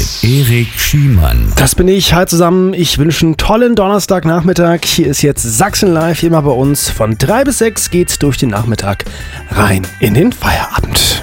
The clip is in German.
Erik Schiemann. Das bin ich. Hi zusammen. Ich wünsche einen tollen Donnerstagnachmittag. Hier ist jetzt Sachsen Live, immer bei uns. Von 3 bis 6 geht's durch den Nachmittag rein in den Feierabend.